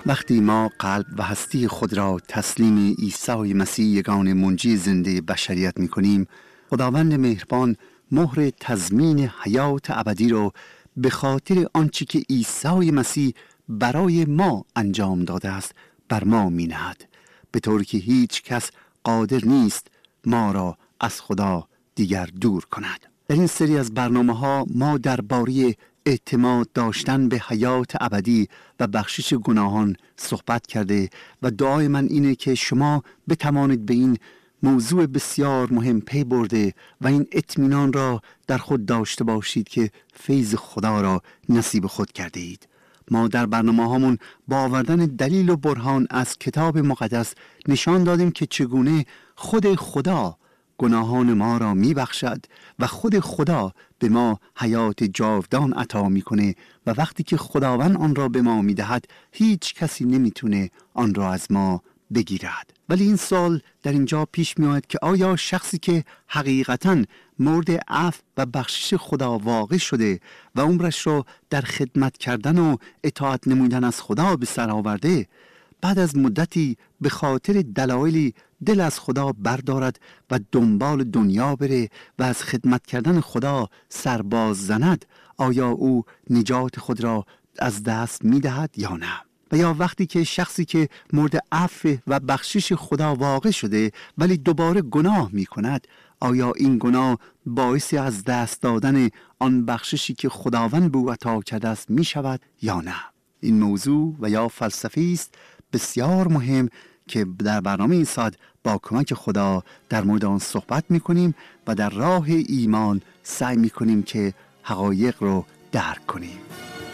وقتی ما قلب و هستی خود را تسلیم عیسی مسیح یگانه منجی زنده بشریت می کنیم، خداوند مهربان مهر تضمین حیات ابدی را به خاطر آنچه که عیسی مسیح برای ما انجام داده است بر ما می نهد، به طوری که هیچ کس قادر نیست ما را از خدا دیگر دور کند. در این سری از برنامه‌ها ما درباره اعتماد داشتن به حیات ابدی و بخشش گناهان صحبت کرده و دعای من اینه که شما بتوانید به این موضوع بسیار مهم پی برده و این اطمینان را در خود داشته باشید که فیض خدا را نصیب خود کرده اید. ما در برنامه‌هامون با آوردن دلیل و برهان از کتاب مقدس نشان دادیم که چگونه خود خدا گناهان ما را می بخشد و خود خدا به ما حیات جاودان عطا می کنه و وقتی که خداوند آن را به ما می دهد هیچ کسی نمی تونه آن را از ما بگیرد. ولی این سوال در اینجا پیش می آید که آیا شخصی که حقیقتاً مورد عفو و بخشش خدا واقع شده و عمرش را در خدمت کردن و اطاعت نمودن از خدا به سر آورده، بعد از مدتی به خاطر دلایلی دل از خدا بردارد و دنبال دنیا بره و از خدمت کردن خدا سرباز زند، آیا او نجات خود را از دست می دهد یا نه؟ و یا وقتی که شخصی که مورد عفو و بخشش خدا واقع شده ولی دوباره گناه می کند، آیا این گناه باعث از دست دادن آن بخششی که خداوند به او عطا کرده است می شود یا نه؟ این موضوع و یا فلسفی است بسیار مهم که در برنامه این ساعت با کمک خدا در مورد آن صحبت می کنیم و در راه ایمان سعی می کنیم که حقایق رو درک کنیم.